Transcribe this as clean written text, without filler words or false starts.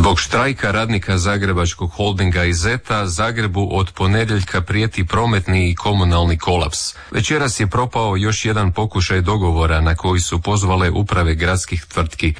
Zbog štrajka radnika Zagrebačkog holdinga i Zeta, Zagrebu od ponedjeljka prijeti prometni i komunalni kolaps. Večeras je propao još jedan pokušaj dogovora na koji su pozvale uprave gradskih tvrtki